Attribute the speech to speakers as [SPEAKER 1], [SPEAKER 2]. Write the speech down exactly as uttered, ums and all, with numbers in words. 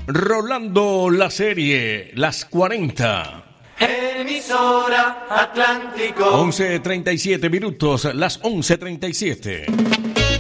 [SPEAKER 1] Rolando la serie, las cuarenta.
[SPEAKER 2] Emisora Atlántico.
[SPEAKER 1] once treinta y siete minutos, las once treinta y siete.